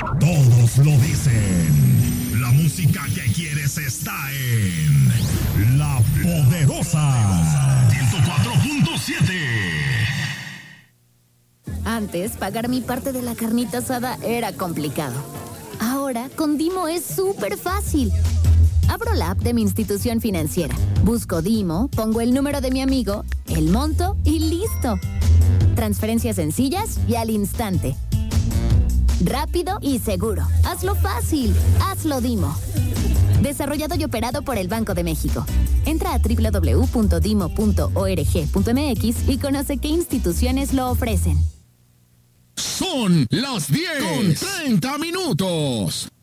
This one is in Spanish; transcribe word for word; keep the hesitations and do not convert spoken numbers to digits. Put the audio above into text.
Todos lo dicen. La música que quieres está en La Poderosa ciento cuatro punto siete. Antes, pagar mi parte de la carnita asada era complicado. Ahora, con Dimo es súper fácil. Abro la app de mi institución financiera, busco Dimo, pongo el número de mi amigo, el monto y listo. Transferencias sencillas y al instante. Rápido y seguro. Hazlo fácil. Hazlo Dimo. Desarrollado y operado por el Banco de México. Entra a doble u doble u doble u punto dimo punto org punto m x y conoce qué instituciones lo ofrecen. Son las diez con treinta minutos.